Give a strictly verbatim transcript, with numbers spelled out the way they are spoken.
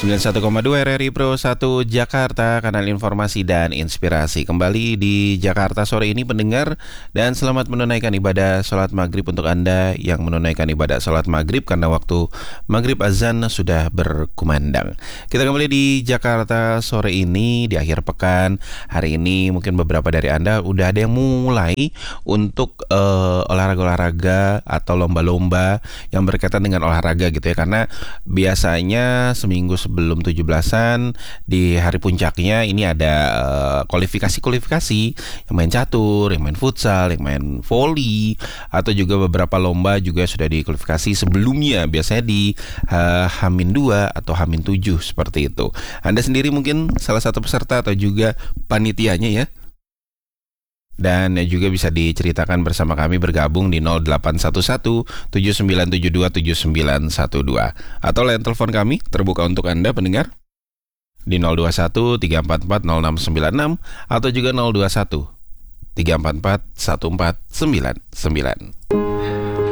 sembilan puluh satu koma dua R R I Pro satu Jakarta, kanal informasi dan inspirasi. Kembali di Jakarta sore ini pendengar, dan selamat menunaikan ibadah sholat maghrib untuk Anda yang menunaikan ibadah sholat maghrib karena waktu maghrib azan sudah berkumandang. Kita kembali di Jakarta sore ini di akhir pekan. Hari ini mungkin beberapa dari Anda udah ada yang mulai untuk uh, olahraga-olahraga atau lomba-lomba yang berkaitan dengan olahraga gitu ya, karena biasanya seminggu sebelum tujuh belasan di hari puncaknya ini ada uh, kualifikasi-kualifikasi yang main catur, yang main futsal, yang main voli, atau juga beberapa lomba juga sudah dikualifikasi sebelumnya, biasanya di uh, Hamin dua atau Hamin tujuh seperti itu. Anda sendiri mungkin salah satu peserta atau juga panitianya ya. Dan juga bisa diceritakan bersama kami, bergabung di nol delapan satu satu tujuh sembilan tujuh dua tujuh sembilan satu dua, atau line telepon kami terbuka untuk Anda pendengar di nol dua satu tiga empat empat nol enam sembilan enam atau juga nol dua satu tiga empat empat satu empat sembilan sembilan.